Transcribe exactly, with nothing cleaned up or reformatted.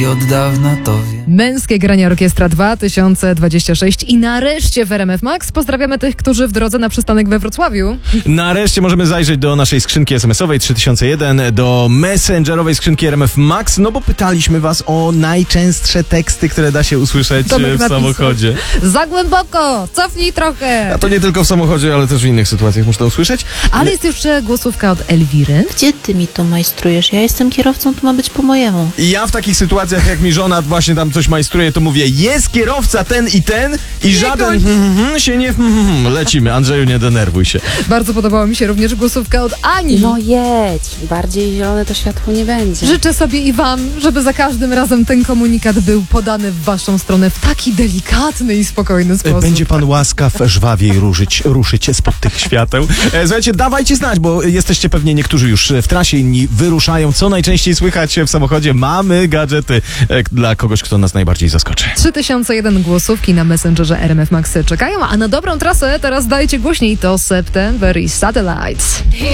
i od dawna to wiem. Męskie granie Orkiestra dwa tysiące dwadzieścia sześć i nareszcie w R M F Max pozdrawiamy tych, którzy w drodze na przystanek we Wrocławiu. Nareszcie możemy zajrzeć do naszej skrzynki es em esowej trzy tysiące jeden, do messengerowej skrzynki R M F Max, no bo pytaliśmy was o najczęstsze teksty, które da się usłyszeć Tomek w napisał. samochodzie. Za głęboko, cofnij trochę. A to nie tylko w samochodzie, ale też w innych sytuacjach można usłyszeć. Ale jest jeszcze głosówka od Elwiry. Gdzie ty mi to majstrujesz? Ja jestem kierowcą, to ma być po mojemu. I ja w takich sytuacjach, jak mi żona właśnie tam coś majstruje, to mówię, jest kierowca ten i ten i żaden hmm, hmm, się nie... Hmm, hmm. Lecimy, Andrzeju, nie denerwuj się. Bardzo podobała mi się również głosówka od Ani. No jedź, bardziej zielone to światło nie będzie. Życzę sobie i wam, żeby za każdym razem ten komunikat był podany w waszą stronę w taki delikatny i spokojny sposób. Będzie pan łaskaw żwawiej ruszyć, ruszyć spod tych świateł. E, słuchajcie, dawajcie znać, bo jesteście pewnie niektórzy już w trasie, inni wyruszają. Co najczęściej słychać w samochodzie? Mamy gadżety e, dla kogoś, kto nas najbardziej zaskoczy. trzy tysiące jeden głosówki na Messengerze R M F Max czekają, a na dobrą trasę teraz dajcie głośniej, to September i Satellites.